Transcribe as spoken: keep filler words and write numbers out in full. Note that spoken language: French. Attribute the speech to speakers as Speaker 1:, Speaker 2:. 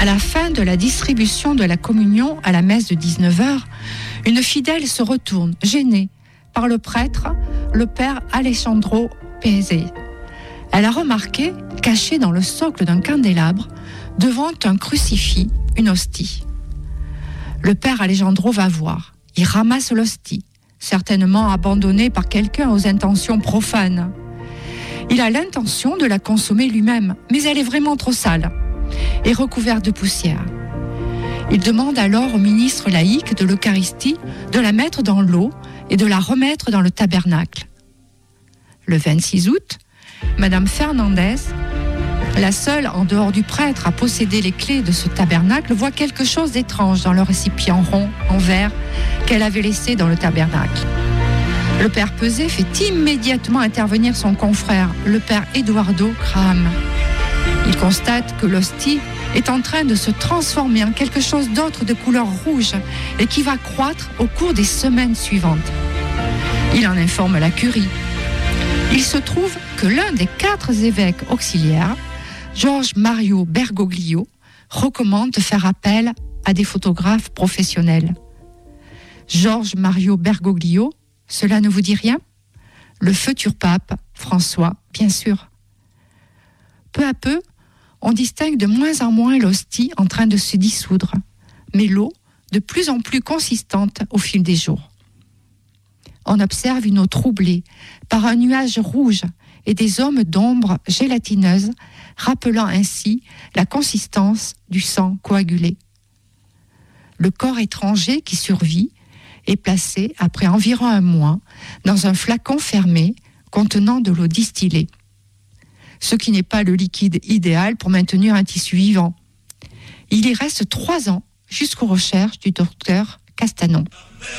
Speaker 1: À la fin de la distribution de la communion à la messe de dix-neuf heures, une fidèle se retourne, gênée, par le prêtre, le père Alessandro Pese. Elle a remarqué, caché dans le socle d'un candélabre, devant un crucifix, une hostie. Le père Alessandro va voir. Il ramasse l'hostie, certainement abandonnée par quelqu'un aux intentions profanes. Il a l'intention de la consommer lui-même, mais elle est vraiment trop sale et recouverte de poussière. Il demande alors au ministre laïque de l'Eucharistie de la mettre dans l'eau et de la remettre dans le tabernacle. Le vingt-six août, Madame Fernandez, la seule en dehors du prêtre à posséder les clés de ce tabernacle, voit quelque chose d'étrange dans le récipient rond en verre qu'elle avait laissé dans le tabernacle. Le père Pesé fait immédiatement intervenir son confrère, le père Eduardo Graham. Il constate que l'hostie est en train de se transformer en quelque chose d'autre de couleur rouge et qui va croître au cours des semaines suivantes. Il en informe la curie. Il se trouve que l'un des quatre évêques auxiliaires, Georges Mario Bergoglio, recommande de faire appel à des photographes professionnels. Georges Mario Bergoglio, cela ne vous dit rien ? Le futur pape, François, bien sûr. Peu à peu, on distingue de moins en moins l'hostie en train de se dissoudre, mais l'eau de plus en plus consistante au fil des jours. On observe une eau troublée par un nuage rouge et des hommes d'ombre gélatineuse, rappelant ainsi la consistance du sang coagulé. Le corps étranger qui survit est placé après environ un mois dans un flacon fermé contenant de l'eau distillée, ce qui n'est pas le liquide idéal pour maintenir un tissu vivant. Il y reste trois ans jusqu'aux recherches du docteur Castanon.